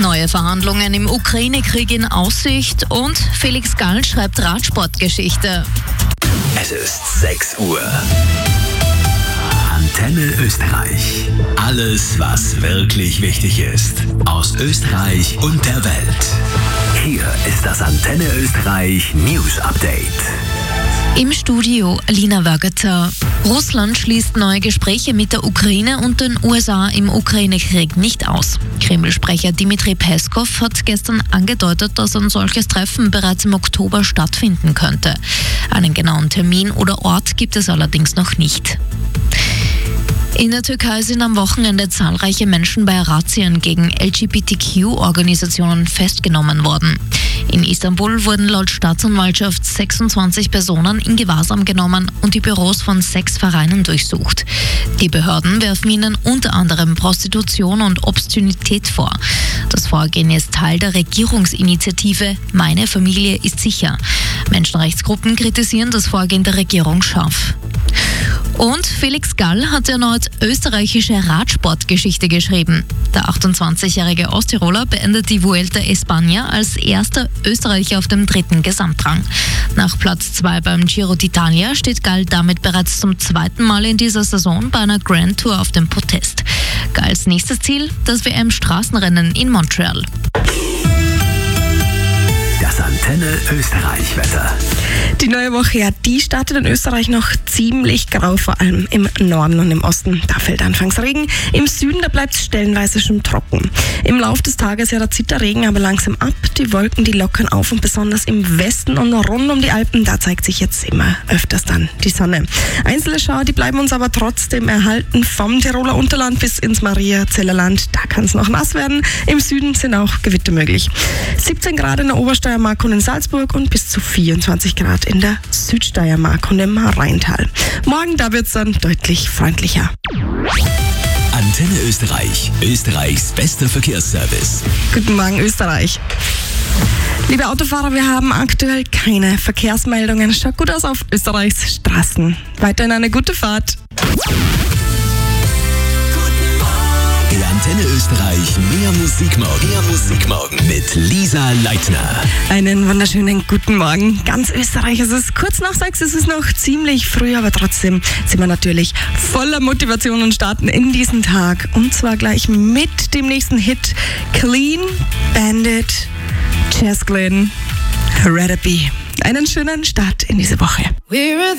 Neue Verhandlungen im Ukraine-Krieg in Aussicht und Felix Gall schreibt Radsportgeschichte. Es ist 6 Uhr. Antenne Österreich. Alles, was wirklich wichtig ist. Aus Österreich und der Welt. Hier ist das Antenne Österreich News Update. Im Studio Lina Wögeter. Russland schließt neue Gespräche mit der Ukraine und den USA im Ukraine-Krieg nicht aus. Kreml-Sprecher Dmitri Peskov hat gestern angedeutet, dass ein solches Treffen bereits im Oktober stattfinden könnte. Einen genauen Termin oder Ort gibt es allerdings noch nicht. In der Türkei sind am Wochenende zahlreiche Menschen bei Razzien gegen LGBTQ-Organisationen festgenommen worden. In Istanbul wurden laut Staatsanwaltschaft 26 Personen in Gewahrsam genommen und die Büros von 6 Vereinen durchsucht. Die Behörden werfen ihnen unter anderem Prostitution und Obszönität vor. Das Vorgehen ist Teil der Regierungsinitiative Meine Familie ist sicher. Menschenrechtsgruppen kritisieren das Vorgehen der Regierung scharf. Und Felix Gall hat erneut österreichische Radsportgeschichte geschrieben. Der 28-jährige Osttiroler beendet die Vuelta a España als erster Österreicher auf dem 3. Gesamtrang. Nach Platz 2 beim Giro d'Italia steht Gall damit bereits zum 2. Mal in dieser Saison bei einer Grand Tour auf dem Podest. Galls nächstes Ziel, das WM-Straßenrennen in Montreal. Das Antenne Österreich Wetter. Die neue Woche, ja, die startet in Österreich noch ziemlich grau, vor allem im Norden und im Osten. Da fällt anfangs Regen. Im Süden, da bleibt es stellenweise schon trocken. Im Laufe des Tages, ja, da zieht der Regen aber langsam ab. Die Wolken, die lockern auf und besonders im Westen und rund um die Alpen, da zeigt sich jetzt immer öfters dann die Sonne. Einzelne Schauer, die bleiben uns aber trotzdem erhalten. Vom Tiroler Unterland bis ins Maria-Zeller-Land, da kann es noch nass werden. Im Süden sind auch Gewitter möglich. 17 Grad in der Obersteiermark und in Salzburg und bis zu 24 Grad in der Südsteiermark und im Rheintal. Morgen, da wird es dann deutlich freundlicher. Antenne Österreich. Österreichs bester Verkehrsservice. Guten Morgen, Österreich. Liebe Autofahrer, wir haben aktuell keine Verkehrsmeldungen. Schaut gut aus auf Österreichs Straßen. Weiterhin eine gute Fahrt. Die Antenne Österreich Mehr Musikmorgen. Mehr Musikmorgen mit Lisa Leitner. Einen wunderschönen guten Morgen. Ganz Österreich. Es ist kurz nach 6, es ist noch ziemlich früh, aber trotzdem sind wir natürlich voller Motivation und starten in diesen Tag. Und zwar gleich mit dem nächsten Hit Clean Bandit, Jazz Glenn, Recipe. Einen schönen Start in diese Woche.